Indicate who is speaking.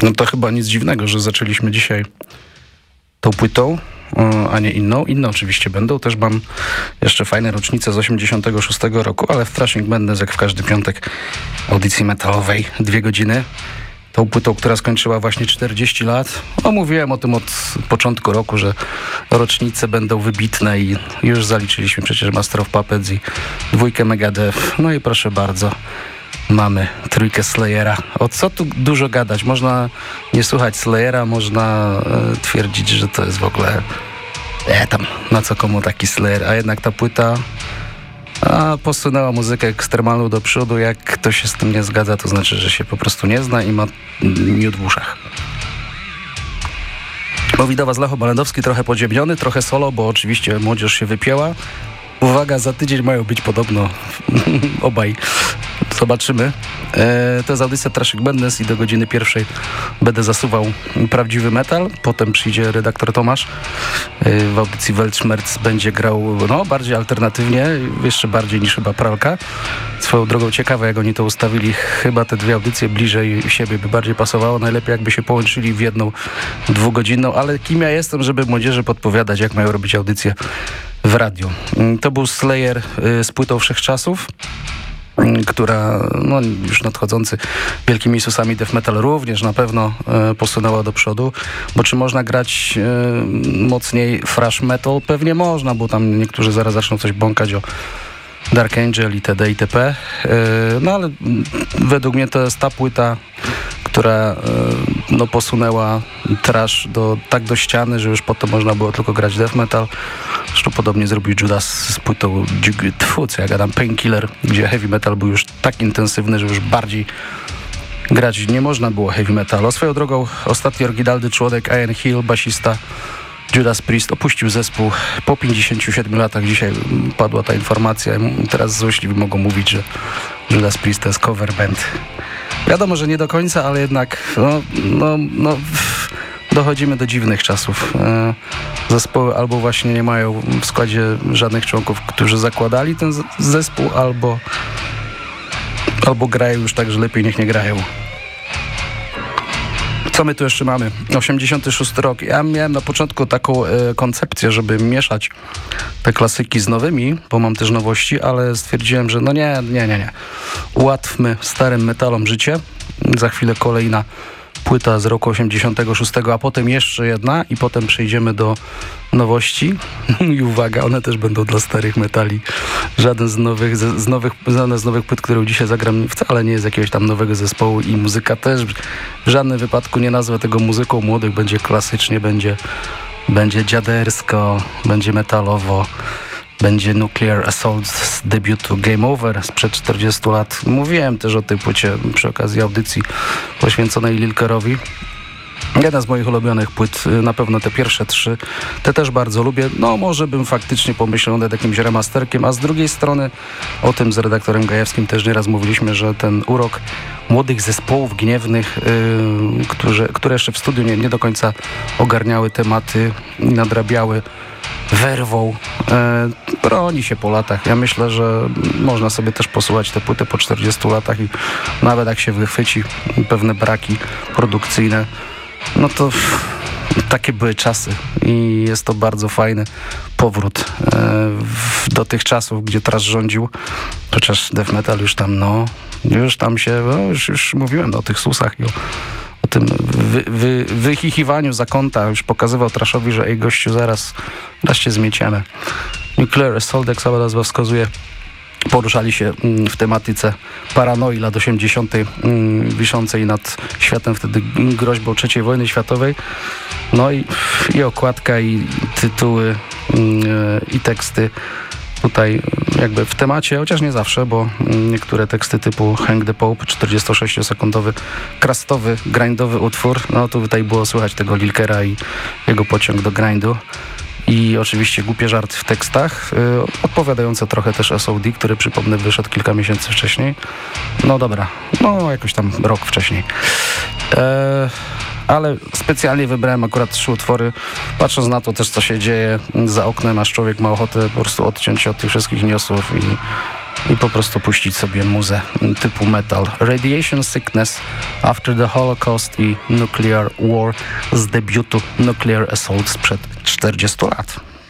Speaker 1: No to chyba nic dziwnego, że zaczęliśmy dzisiaj tą płytą, a nie inną. Inne oczywiście będą. Też mam jeszcze fajne rocznice z 86 roku, ale w Thrashing Madness, jak w każdy piątek audycji metalowej, 2 godziny. Tą płytą, która skończyła właśnie 40 lat. Mówiłem o tym od początku roku, że rocznice będą wybitne i już zaliczyliśmy przecież Master of Puppets i 2 Megadeth. No i proszę bardzo, mamy 3 Slayera. O co tu dużo gadać? Można nie słuchać Slayera, można twierdzić, że to jest w ogóle tam, na co komu taki Slayer, a jednak ta płyta posunęła muzykę ekstremalną do przodu. Jak ktoś się z tym nie zgadza, to znaczy, że się po prostu nie zna i ma miód w uszach. Mówi do was Lecho Balendowski, trochę podziemniony, trochę solo, bo oczywiście młodzież się wypięła. Uwaga, za tydzień mają być podobno obaj. Zobaczymy. To jest audycja Thrashing Madness i do godziny 1 będę zasuwał prawdziwy metal. Potem przyjdzie redaktor Tomasz. W audycji Weltschmerz będzie grał bardziej alternatywnie, jeszcze bardziej niż chyba Pralka. Swoją drogą ciekawe, jak oni to ustawili. Chyba te 2 audycje bliżej siebie by bardziej pasowało. Najlepiej jakby się połączyli w jedną 2-godzinną, ale kim ja jestem, żeby młodzieży podpowiadać, jak mają robić audycje w radiu. To był Slayer z płytą Wszechczasów, która już nadchodzący wielkimi susami death metal również na pewno posunęła do przodu, bo czy można grać mocniej thrash metal? Pewnie można, bo tam niektórzy zaraz zaczną coś bąkać o Dark Angel itd. itp. Ale według mnie to jest ta płyta, która posunęła thrash do ściany, że już potem można było tylko grać death metal. Zresztą podobnie zrobił Judas z płytą Painkiller, gdzie heavy metal był już tak intensywny, że już bardziej grać nie można było heavy metal. Swoją drogą ostatni oryginalny członek Ian Hill, basista Judas Priest, opuścił zespół po 57 latach. Dzisiaj padła ta informacja. Teraz złośliwi mogą mówić, że Judas Priest to jest cover band. Wiadomo, że nie do końca, ale jednak dochodzimy do dziwnych czasów. Zespoły albo właśnie nie mają w składzie żadnych członków, którzy zakładali ten zespół, albo grają już tak, że lepiej niech nie grają. Co my tu jeszcze mamy? 86 rok. Ja miałem na początku taką koncepcję, żeby mieszać te klasyki z nowymi, bo mam też nowości, ale stwierdziłem, że nie. Ułatwmy starym metalom życie. Za chwilę kolejna płyta z roku 86, a potem jeszcze jedna i potem przejdziemy do nowości. I uwaga, one też będą dla starych metali. Żaden z nowych płyt, którą dzisiaj zagram, wcale nie jest jakiegoś tam nowego zespołu i muzyka też w żadnym wypadku nie nazwę tego muzyką młodych. Będzie klasycznie, będzie dziadersko, będzie metalowo. Będzie Nuclear Assault z debiutu Game Over sprzed 40 lat. Mówiłem też o tej płycie przy okazji audycji poświęconej Lilkerowi. Jedna z moich ulubionych płyt, na pewno te pierwsze 3, te też bardzo lubię. Może bym faktycznie pomyślał nad jakimś remasterkiem, a z drugiej strony o tym z redaktorem Gajewskim też nieraz mówiliśmy, że ten urok młodych zespołów gniewnych, które jeszcze w studiu nie do końca ogarniały tematy i nadrabiały werwą, broni się po latach. Ja myślę, że można sobie też posłuchać tę płytę po 40 latach i nawet jak się wychwyci pewne braki produkcyjne, to takie były czasy i jest to bardzo fajny powrót do tych czasów, gdzie thrash rządził, chociaż death metal już tam się, już mówiłem o tych susach i o tym wychichiwaniu za kąta. Już pokazywał trashowi, że gościu, zaraz się zmieciemy. Nuclear Assault, jak sama nazwa wskazuje, poruszali się w tematyce paranoi lat 80. Wiszącej nad światem wtedy groźbą III wojny światowej. I okładka, i tytuły, i teksty tutaj jakby w temacie, chociaż nie zawsze, bo niektóre teksty typu Hang the Pope, 46-sekundowy, krastowy, grindowy utwór, tutaj było słychać tego Lilkera i jego pociąg do grindu. I oczywiście głupie żarty w tekstach, odpowiadające trochę też SOD, który przypomnę wyszedł kilka miesięcy wcześniej. Jakoś tam rok wcześniej. Ale specjalnie wybrałem akurat 3 utwory, patrząc na to też, co się dzieje za oknem, aż człowiek ma ochotę po prostu odciąć się od tych wszystkich niosów i po prostu puścić sobie muzę typu metal. Radiation Sickness, After the Holocaust i Nuclear War z debiutu Nuclear Assault sprzed 40 lat.